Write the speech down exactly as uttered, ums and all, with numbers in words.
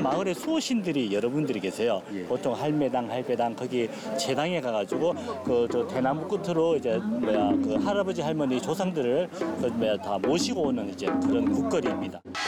마을에 수호신들이 여러분들이 계세요. 예. 보통 할매당, 할배당 거기 제당에 가가지고 그 저 대나무 끝으로 이제 뭐야 그 할아버지 할머니 조상들을 그 뭐야 다 모시고 오는 이제 그런 국거리입니다.